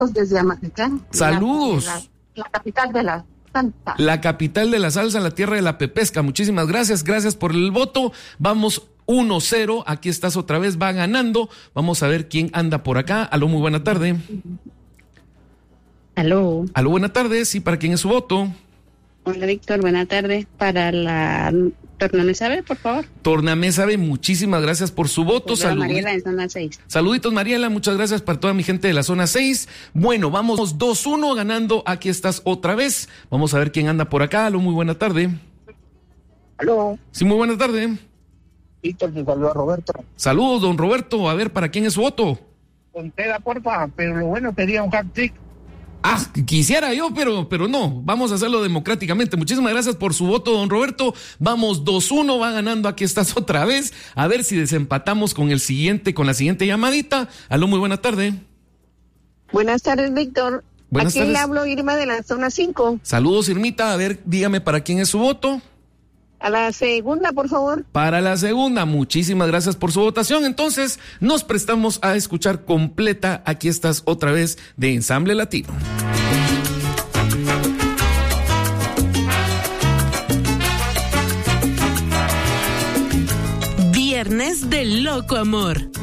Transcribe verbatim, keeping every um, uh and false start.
desde Amatlán. Saludos. La, la, la capital de la salsa. La capital de la salsa, la tierra de la pepesca. Muchísimas gracias, gracias por el voto. Vamos uno cero, aquí estás otra vez, va ganando. Vamos a ver quién anda por acá. Aló, muy buena tarde. Aló. Aló, buena tarde, sí, ¿para quién es su voto? Hola, Víctor, buena tarde. Para la Torname Sabe, por favor. Torname Sabe, muchísimas gracias por su voto. Saluditos. Mariela en zona seis. Saluditos, Mariela, muchas gracias para toda mi gente de la zona seis. Bueno, vamos dos uno ganando, aquí estás otra vez. Vamos a ver quién anda por acá. Aló, muy buena tarde. Aló. Sí, muy buena tarde. Víctor, te saluda Roberto. Saludos, don Roberto. A ver, ¿para quién es su voto? Contera, porfa, pero lo bueno pedía un hat-trick. Ah, quisiera yo, pero, pero no, vamos a hacerlo democráticamente. Muchísimas gracias por su voto, don Roberto. Vamos dos uno, va ganando, aquí estás otra vez. A ver si desempatamos con el siguiente, con la siguiente llamadita. Aló, muy buena tarde. Buenas tardes, Víctor. Buenas Aquí tardes. le hablo Irma de la zona cinco. Saludos, Irmita. A ver, dígame para quién es su voto. A la segunda, por favor. Para la segunda, muchísimas gracias por su votación. Entonces, nos prestamos a escuchar completa. Aquí estás otra vez de Ensamble Latino. Viernes de Loco Amor.